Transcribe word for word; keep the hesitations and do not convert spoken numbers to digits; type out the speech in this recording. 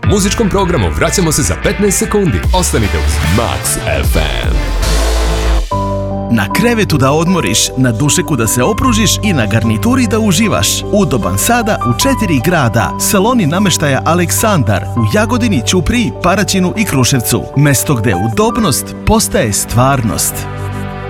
Muzičkom programu vraćamo se za petnaest sekundi. Ostanite uz Max ef em. Na krevetu da odmoriš, na dušeku da se opružiš i na garnituri da uživaš. Udoban sada u četiri grada. Saloni nameštaja Aleksandar u Jagodini, Ćupriji, Paraćinu i Kruševcu. Mesto gde udobnost postaje stvarnost.